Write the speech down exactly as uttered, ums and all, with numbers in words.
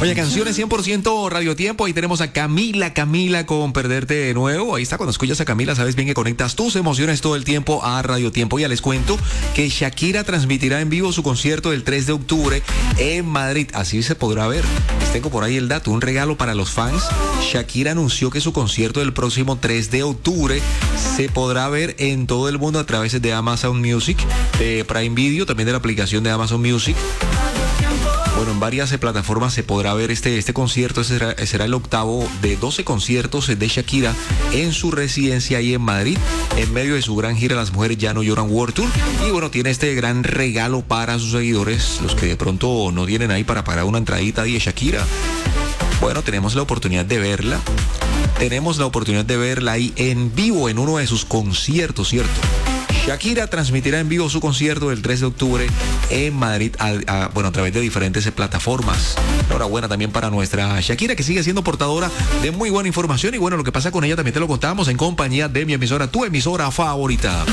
Oye, canciones cien por ciento Radio Tiempo. Ahí tenemos a Camila, Camila con Perderte de Nuevo. Ahí está, cuando escuchas a Camila sabes bien que conectas tus emociones todo el tiempo a Radio Tiempo. Ya les cuento que Shakira transmitirá en vivo su concierto del tres de octubre en Madrid. Así se podrá ver. Les tengo por ahí el dato, un regalo para los fans. Shakira anunció que su concierto del próximo tres de octubre se podrá ver en todo el mundo a través de Amazon Music, de Prime Video, también de la aplicación de Amazon Music. Bueno, en varias plataformas se podrá ver este, este concierto. Será, será el octavo de doce conciertos de Shakira en su residencia ahí en Madrid, en medio de su gran gira Las Mujeres Ya No Lloran World Tour. Y bueno, tiene este gran regalo para sus seguidores, los que de pronto no tienen ahí para pagar una entradita de Shakira. Bueno, tenemos la oportunidad de verla. Tenemos la oportunidad de verla ahí en vivo en uno de sus conciertos, ¿cierto? Shakira transmitirá en vivo su concierto del tres de octubre en Madrid, a, a, bueno, a través de diferentes plataformas. Enhorabuena también para nuestra Shakira, que sigue siendo portadora de muy buena información. Y bueno, lo que pasa con ella también te lo contamos en compañía de mi emisora, tu emisora favorita.